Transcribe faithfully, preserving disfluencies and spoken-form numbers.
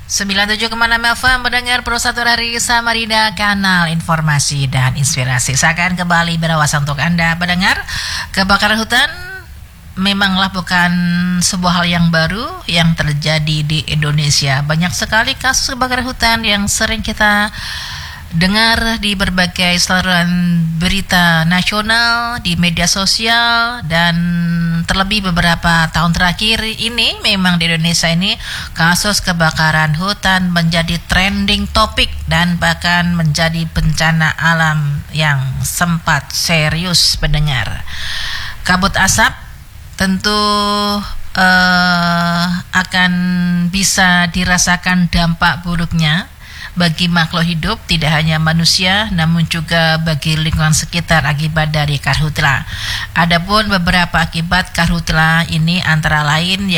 sembilan puluh tujuh koma enam F M mendengar Prosatur Hari Samarinda, kanal informasi dan inspirasi. Saya akan kembali berawasan untuk Anda mendengar. Kebakaran hutan memanglah bukan sebuah hal yang baru yang terjadi di Indonesia. Banyak sekali kasus kebakaran hutan yang sering kita dengar di berbagai saluran berita nasional, di media sosial, dan terlebih beberapa tahun terakhir ini memang di Indonesia ini kasus kebakaran hutan menjadi trending topik dan bahkan menjadi bencana alam yang sempat serius pendengar. Kabut asap tentu uh, akan bisa dirasakan dampak buruknya bagi makhluk hidup, tidak hanya manusia namun juga bagi lingkungan sekitar akibat dari karhutla. Adapun beberapa akibat karhutla ini antara lain